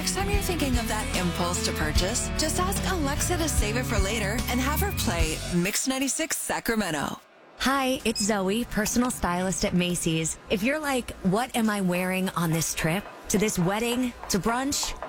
next time you're thinking of that impulse to purchase, just ask Alexa to save it for later and have her play Mix 96 Sacramento. Hi, it's Zoe, personal stylist at Macy's. If you're like, what am I wearing on this trip? To this wedding? To brunch?